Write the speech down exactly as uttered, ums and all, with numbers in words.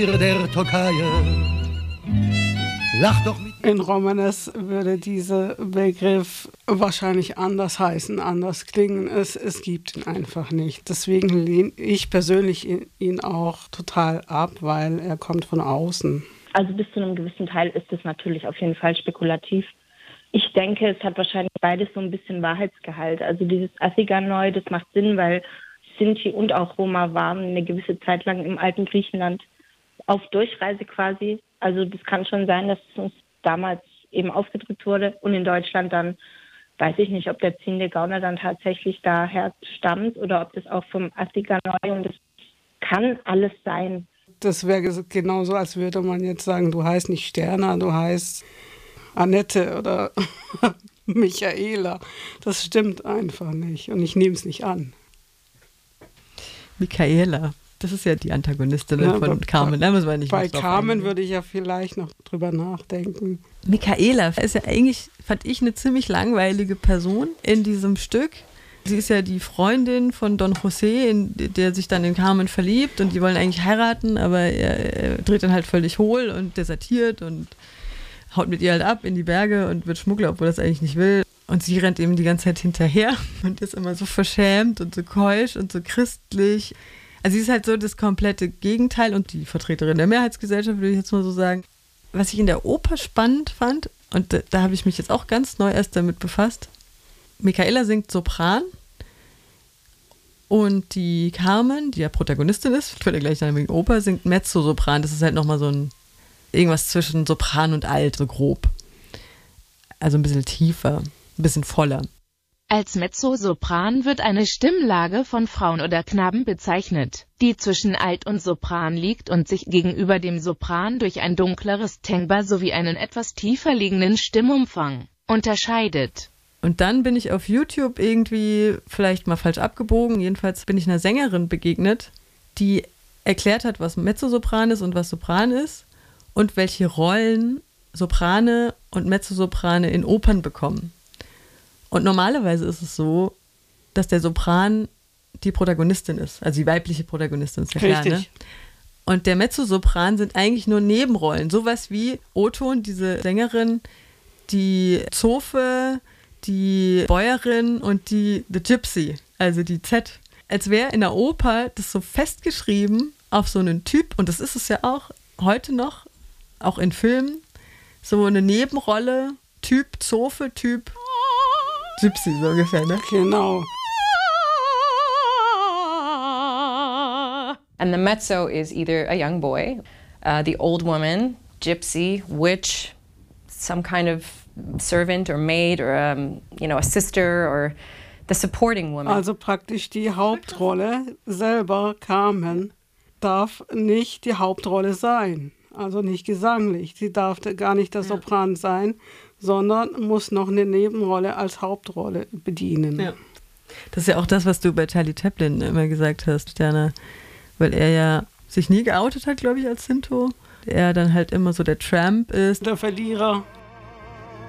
Der Türkei. Lach doch mit. In Romanes würde dieser Begriff wahrscheinlich anders heißen, anders klingen. Es, es gibt ihn einfach nicht. Deswegen lehne ich persönlich ihn auch total ab, weil er kommt von außen. Also bis zu einem gewissen Teil ist es natürlich auf jeden Fall spekulativ. Ich denke, es hat wahrscheinlich beides so ein bisschen Wahrheitsgehalt. Also dieses Athiganoi, das macht Sinn, weil Sinti und auch Roma waren eine gewisse Zeit lang im alten Griechenland auf Durchreise quasi. Also das kann schon sein, dass es uns damals eben aufgedrückt wurde. Und in Deutschland dann, weiß ich nicht, ob der ziehende Gauner dann tatsächlich daher stammt oder ob das auch vom Athiganoi, und das kann alles sein. Das wäre genauso, als würde man jetzt sagen, du heißt nicht Sterna, du heißt Annette oder Michaela. Das stimmt einfach nicht und ich nehme es nicht an. Michaela, das ist ja die Antagonistin ja, von bei, Carmen. Da muss man nicht bei Carmen eingehen. Würde ich ja vielleicht noch drüber nachdenken. Michaela ist ja eigentlich, fand ich, eine ziemlich langweilige Person in diesem Stück. Sie ist ja die Freundin von Don José, in, der sich dann in Carmen verliebt und die wollen eigentlich heiraten, aber er, er dreht dann halt völlig hohl und desertiert und haut mit ihr halt ab in die Berge und wird Schmuggler, obwohl er das eigentlich nicht will. Und sie rennt eben die ganze Zeit hinterher und ist immer so verschämt und so keusch und so christlich. Also sie ist halt so das komplette Gegenteil und die Vertreterin der Mehrheitsgesellschaft, würde ich jetzt mal so sagen. Was ich in der Oper spannend fand, und da, da habe ich mich jetzt auch ganz neu erst damit befasst, Michaela singt Sopran und die Carmen, die ja Protagonistin ist für der gleichnamigen Oper, singt Mezzosopran. Das ist halt nochmal so ein irgendwas zwischen Sopran und Alt, so grob. Also ein bisschen tiefer, ein bisschen voller. Als Mezzosopran wird eine Stimmlage von Frauen oder Knaben bezeichnet, die zwischen Alt und Sopran liegt und sich gegenüber dem Sopran durch ein dunkleres Timbre sowie einen etwas tiefer liegenden Stimmumfang unterscheidet. Und dann bin ich auf YouTube irgendwie vielleicht mal falsch abgebogen. Jedenfalls bin ich einer Sängerin begegnet, die erklärt hat, was Mezzosopran ist und was Sopran ist und welche Rollen Soprane und Mezzosoprane in Opern bekommen. Und normalerweise ist es so, dass der Sopran die Protagonistin ist, also die weibliche Protagonistin, ist ja klar, ne? Und der Mezzosopran sind eigentlich nur Nebenrollen, sowas wie O-Ton, diese Sängerin, die Zofe, die Bäuerin und die The Gypsy, also die Z. Als wäre in der Oper das so festgeschrieben auf so einen Typ, und das ist es ja auch heute noch, auch in Filmen, so eine Nebenrolle, Typ Zofe, Typ Gypsy, so ungefähr, ne? Genau. And the mezzo is either a young boy, uh, the old woman, gypsy, witch, some kind of servant or maid or um, you know, a sister or the supporting woman. Also praktisch die Hauptrolle selber, Carmen, darf nicht die Hauptrolle sein. Also nicht gesanglich. Sie darf gar nicht der Sopran sein, sondern muss noch eine Nebenrolle als Hauptrolle bedienen. Ja. Das ist ja auch das, was du bei Charlie Chaplin immer gesagt hast, Sterna. Weil er ja sich nie geoutet hat, glaube ich, als Sinto. Er dann halt immer so der Tramp ist. Der Verlierer.